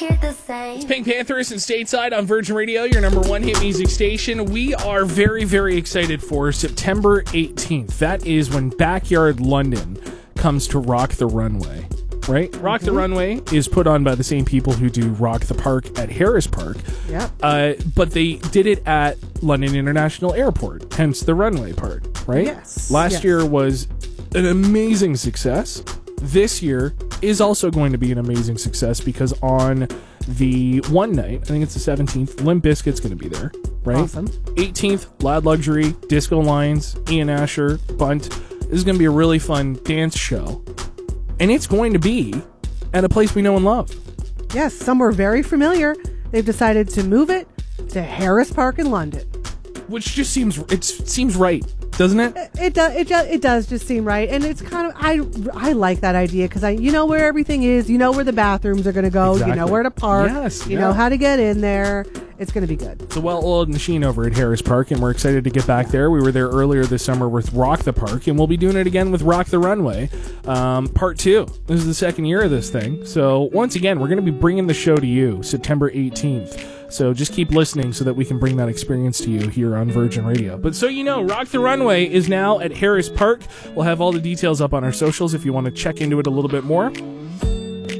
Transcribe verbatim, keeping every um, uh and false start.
hear the same. It's Pink Panthers and Stateside on Virgin Radio, your number one hit music station. We are very, very excited for September eighteenth. That is when Backyard London comes to Rock the Runway, right? Mm-hmm. Rock the Runway is put on by the same people who do Rock the Park at Harris Park. Yep. Uh, but they did it at London International Airport, hence the runway part, right? Yes. Last yes. year was an amazing success. This year is also going to be an amazing success because on the one night, I think it's the seventeenth, Limp Bizkit's going to be there, right? Awesome. eighteenth, Loud Luxury, Disco Lions, Ian Asher, Bunt. This is going to be a really fun dance show. And it's going to be at a place we know and love. Yes, somewhere very familiar. They've decided to move it to Harris Park in London. Which just seems, it seems right, doesn't it? It, it does. It, ju- it does just seem right, and it's kind of I. I like that idea because I, you know where everything is. You know where the bathrooms are going to go. Exactly. You know where to park. Yes, you yeah. know how to get in there. It's going to be good. It's a well-oiled machine over at Harris Park, and we're excited to get back there. We were there earlier this summer with Rock the Park, and we'll be doing it again with Rock the Runway, um, part two. This is the second year of this thing. So once again, we're going to be bringing the show to you September eighteenth. So just keep listening so that we can bring that experience to you here on Virgin Radio. But so you know, Rock the Runway is now at Harris Park. We'll have all the details up on our socials if you want to check into it a little bit more.